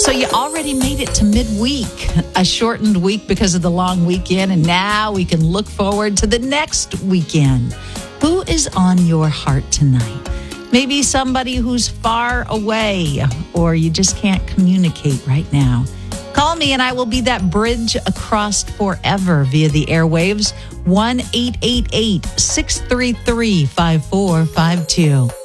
So you already made it to midweek, a shortened week because of the long weekend, and now we can look forward to the next weekend. Who is on your heart tonight? Maybe somebody who's far away, or you just can't communicate right now. Call me and I will be that bridge across forever via the airwaves. 1-888-633-5452.